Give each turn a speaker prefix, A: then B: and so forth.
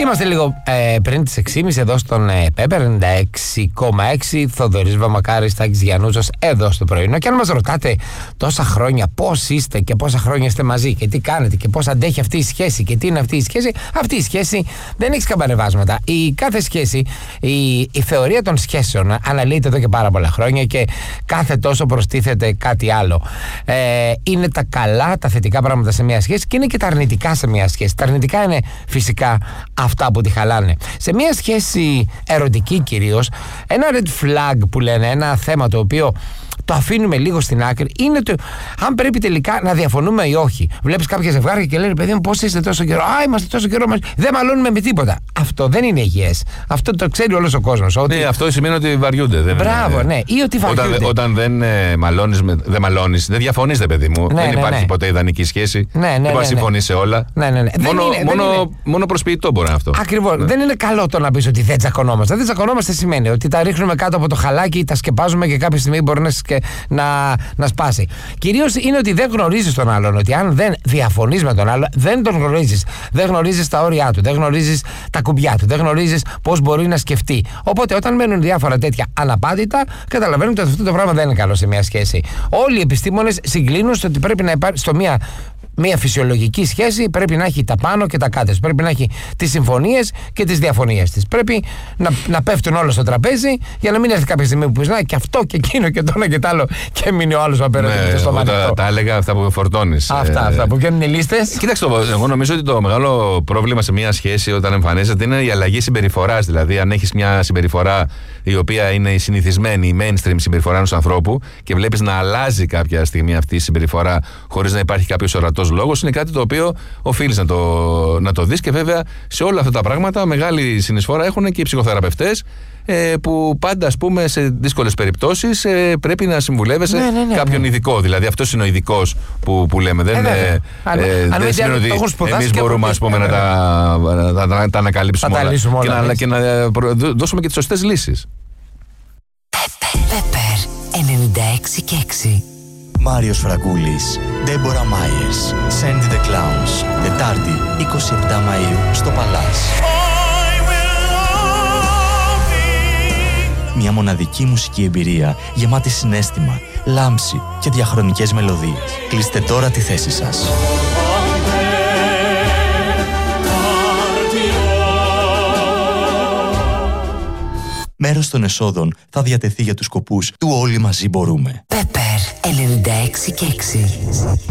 A: Είμαστε λίγο πριν τις 6.30 εδώ στον Pepper 96,6. Θοδωρής Βαμακάρης, Τάκης Γιαννούζος εδώ στο πρωινό. Και αν μας ρωτάτε τόσα χρόνια πώς είστε και πόσα χρόνια είστε μαζί και τι κάνετε και πώς αντέχει αυτή η σχέση και τι είναι αυτή η σχέση, αυτή η σχέση δεν έχει σκαμπανεβάσματα. Η κάθε σχέση, η θεωρία των σχέσεων αναλύεται εδώ και πάρα πολλά χρόνια και κάθε τόσο προστίθεται κάτι άλλο. Είναι τα καλά, τα θετικά πράγματα σε μια σχέση και είναι και τα αρνητικά σε μια σχέση. Τα αρνητικά είναι φυσικά αυτά που τη χαλάνε. Σε μια σχέση ερωτική κυρίως, ένα red flag που λένε, ένα θέμα το οποίο το αφήνουμε λίγο στην άκρη, είναι το αν πρέπει τελικά να διαφωνούμε ή όχι. Βλέπεις κάποια ζευγάρια και λένε, παιδί μου, πώς είστε τόσο καιρό? Είμαστε τόσο καιρό μαζί. Δεν μαλώνουμε με τίποτα. Αυτό δεν είναι υγιές. Αυτό το ξέρει όλος ο κόσμος. Ότι... Ναι,
B: αυτό σημαίνει ότι βαριούνται.
A: Μπράβο, ναι. Ή ότι βαριούνται.
B: Όταν δεν μαλώνεις, δεν διαφωνείς, παιδί μου.
A: Ναι,
B: δεν υπάρχει ποτέ ιδανική σχέση. Δεν μπορεί να συμφωνείς σε όλα. Μόνο προσποιητό μπορεί να αυτό.
A: Ακριβώς. Δεν είναι καλό το να πεις ότι δεν τσακωνόμαστε. Δεν τσακωνόμαστε σημαίνει ότι τα ρίχνουμε κάτω από το χαλάκι, τα σκεπάζουμε και κάποια στιγμή μπορεί να σπάσει. Κυρίως είναι ότι δεν γνωρίζεις τον άλλον. Ότι αν δεν διαφωνείς με τον άλλον, δεν τον γνωρίζεις. Δεν γνωρίζεις τα όρια του, δεν γνωρίζεις τα κουμπιά του, δεν γνωρίζεις πώς μπορεί να σκεφτεί. Οπότε, όταν μένουν διάφορα τέτοια αναπάντητα, καταλαβαίνουμε ότι αυτό το πράγμα δεν είναι καλό σε μια σχέση. Όλοι οι επιστήμονες συγκλίνουν στο ότι πρέπει να υπάρχει στο μια φυσιολογική σχέση, πρέπει να έχει τα πάνω και τα κάτω. Πρέπει να έχει τις συμφωνίες και τις διαφωνίες της. Πρέπει να πέφτουν όλα στο τραπέζι για να μην έρθει κάποια στιγμή που πει και αυτό και εκείνο και το ένα και το άλλο και μείνει ο άλλος απέναντι στο μανιτό.
B: Τα έλεγα αυτά που με φορτώνεις.
A: Αυτά που βγαίνουν οι λίστες.
B: Κοίταξε, εγώ νομίζω ότι το μεγάλο πρόβλημα σε μια σχέση όταν εμφανίζεται είναι η αλλαγή συμπεριφοράς. Δηλαδή, αν έχεις μια συμπεριφορά η οποία είναι η συνηθισμένη, η mainstream συμπεριφορά ενός ανθρώπου και βλέπεις να αλλάζει κάποια στιγμή αυτή η συμπεριφορά χωρίς να υπάρχει κάποιος ορατός λόγος, είναι κάτι το οποίο οφείλεις να το δεις. Και βέβαια σε όλα αυτά τα πράγματα μεγάλη συνεισφορά έχουν και οι ψυχοθεραπευτές, που πάντα, ας πούμε, σε δύσκολες περιπτώσεις πρέπει να συμβουλεύεσαι κάποιον ειδικό. Δηλαδή αυτός είναι ο ειδικός που λέμε. Δεν σημαίνει ότι εμείς μπορούμε, ας πούμε, να τα ανακαλύψουμε όλα και να δώσουμε και τις σωστές λύσεις.
C: Pepper 96,6.
D: Μάριος Φραγκούλης, Ντέμπορα Μάιερς, Sandy the Clowns, Τετάρτη 27 Μαΐου στο Παλάς. Μια μοναδική μουσική εμπειρία γεμάτη συναίσθημα, λάμψη και διαχρονικές μελωδίες. Κλείστε τώρα τη θέση σας. Μέρος των εσόδων θα διατεθεί για τους σκοπούς του Όλοι Μαζί Μπορούμε.
C: Pepper 96,6.